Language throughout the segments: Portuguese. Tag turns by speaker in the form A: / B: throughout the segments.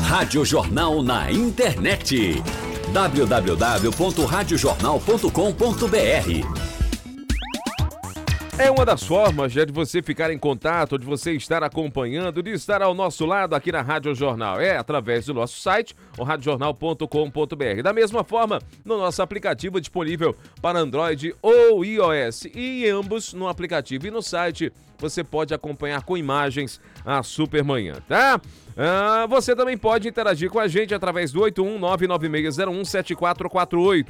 A: Rádio Jornal na internet. www.radiojornal.com.br.
B: É uma das formas de você ficar em contato, de você estar acompanhando, de estar ao nosso lado aqui na Rádio Jornal. É através do nosso site, o radiojornal.com.br. Da mesma forma, no nosso aplicativo disponível para Android ou iOS. E em ambos, no aplicativo e no site, você pode acompanhar com imagens a Supermanhã, tá? Você também pode interagir com a gente através do 81996017448.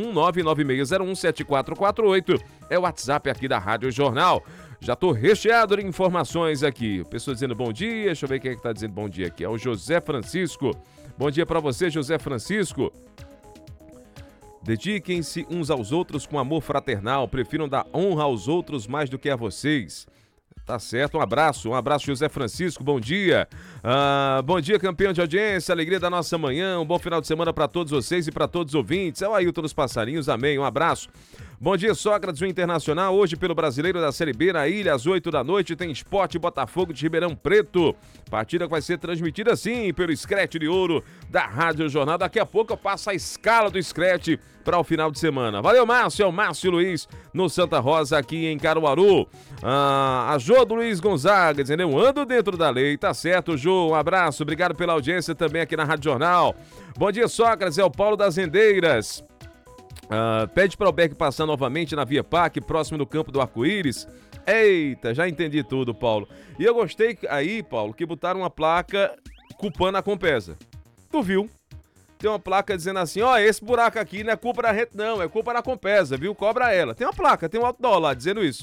B: 81996017448 é o WhatsApp aqui da Rádio Jornal. Já tô recheado de informações aqui. Pessoa dizendo bom dia, deixa eu ver quem é que tá dizendo bom dia aqui. É o José Francisco. Bom dia pra você, José Francisco. Dediquem-se uns aos outros com amor fraternal. Prefiram dar honra aos outros mais do que a vocês. Tá certo, um abraço, José Francisco, bom dia. Bom dia, campeão de audiência, alegria da nossa manhã, um bom final de semana para todos vocês e para todos os ouvintes. É o Ailton dos Passarinhos, amém, um abraço. Bom dia, Sócrates, o Internacional, hoje pelo Brasileiro da Série B, na Ilha, às 8 da noite, tem Sport Botafogo de Ribeirão Preto. Partida que vai ser transmitida, sim, pelo Scratch de Ouro da Rádio Jornal. Daqui a pouco eu passo a escala do Scratch para o final de semana. Valeu, Márcio, é o Márcio Luiz, no Santa Rosa, aqui em Caruaru. A Jô do Luiz Gonzaga, dizendo, eu ando dentro da lei, tá certo, Jô, um abraço, obrigado pela audiência também aqui na Rádio Jornal. Bom dia, Sócrates, é o Paulo das Rendeiras. Pede para o Beck passar novamente na Via Parque, próximo do Campo do Arco-Íris. Eita, já entendi tudo, Paulo. E eu gostei aí, Paulo, que botaram uma placa culpando a Compesa. Tu viu? Tem uma placa dizendo assim, esse buraco aqui não é culpa da gente não, é culpa da Compesa, viu? Cobra ela. Tem uma placa, tem um outdoor lá dizendo isso.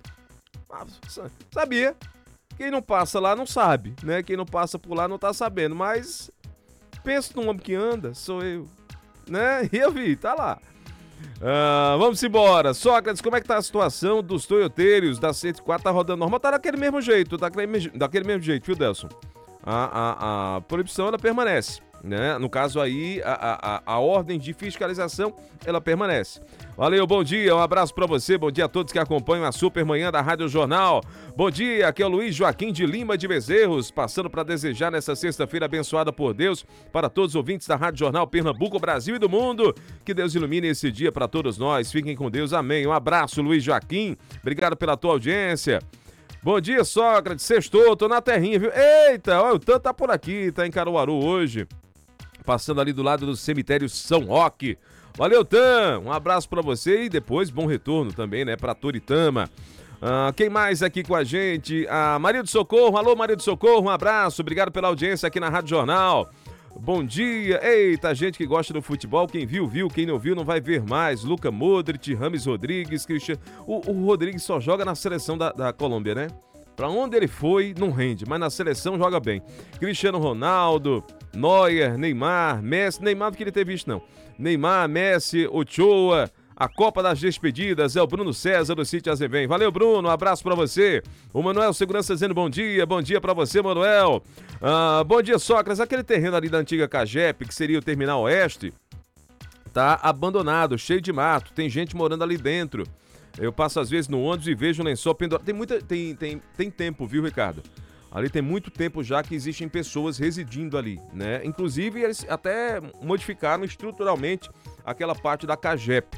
B: Sabia. Quem não passa lá não sabe, né? Quem não passa por lá não tá sabendo, mas penso num homem que anda, sou eu, né? E eu vi, tá lá. Vamos embora. Sócrates, como é que tá a situação dos toyoteiros da 104? Tá rodando normal? Tá daquele mesmo jeito, viu, Delson? A proibição, ela permanece, né? No caso aí, a ordem de fiscalização, ela permanece. Valeu, bom dia, um abraço pra você, bom dia a todos que acompanham a Supermanhã da Rádio Jornal. Bom dia, aqui é o Luiz Joaquim de Lima de Bezerros, passando para desejar nessa sexta-feira abençoada por Deus para todos os ouvintes da Rádio Jornal Pernambuco, Brasil e do mundo. Que Deus ilumine esse dia para todos nós, fiquem com Deus, amém. Um abraço, Luiz Joaquim, obrigado pela tua audiência. Bom dia, Sócrates, sextou, tô na terrinha, viu? Eita, o Tan tá por aqui, tá em Caruaru hoje, passando ali do lado do cemitério São Roque. Valeu, Tan, um abraço pra você e depois bom retorno também, né, pra Toritama. Quem mais aqui com a gente? Maria do Socorro, alô Maria do Socorro, um abraço, obrigado pela audiência aqui na Rádio Jornal. Bom dia, eita, gente que gosta do futebol, quem viu, viu, quem não viu não vai ver mais. Luka Modric, Rames Rodrigues, Cristiano... O Rodrigues só joga na seleção da Colômbia, né? Pra onde ele foi, não rende, mas na seleção joga bem. Cristiano Ronaldo, Neuer, Neymar, Messi, Neymar não queria ter visto não. Neymar, Messi, Ochoa, a Copa das Despedidas, é o Bruno César do Sítio Azevém. Valeu, Bruno, um abraço pra você. O Manuel Segurança dizendo bom dia pra você, Manuel. Bom dia, Sócrates, aquele terreno ali da antiga Cagep, que seria o Terminal Oeste, tá abandonado, cheio de mato, tem gente morando ali dentro. Eu passo às vezes no ônibus e vejo um lençol pendurado. Tem tempo, viu, Ricardo? Ali tem muito tempo já que existem pessoas residindo ali, né? Inclusive, eles até modificaram estruturalmente aquela parte da Cagep.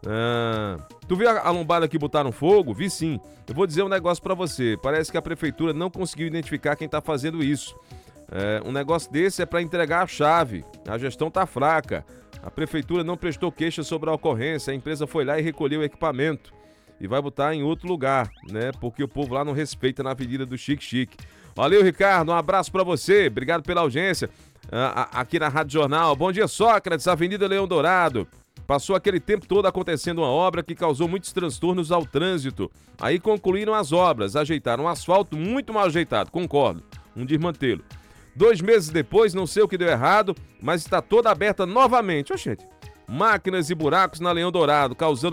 B: Tu viu a lombada que botaram fogo? Vi sim. Eu vou dizer um negócio pra você. Parece que a prefeitura não conseguiu identificar quem tá fazendo isso. Um negócio desse é pra entregar a chave. A gestão tá fraca. A prefeitura não prestou queixa sobre a ocorrência. A empresa foi lá e recolheu o equipamento. E vai botar em outro lugar, né? Porque o povo lá não respeita na Avenida do Chique Chique. Valeu, Ricardo, um abraço pra você, obrigado pela audiência aqui na Rádio Jornal. Bom dia, Sócrates, Avenida Leão Dourado. Passou aquele tempo todo acontecendo uma obra que causou muitos transtornos ao trânsito. Aí concluíram as obras, ajeitaram um asfalto muito mal ajeitado, concordo, um desmantelo. 2 meses depois, não sei o que deu errado, mas está toda aberta novamente. Oxente, máquinas e buracos na Leão Dourado, causando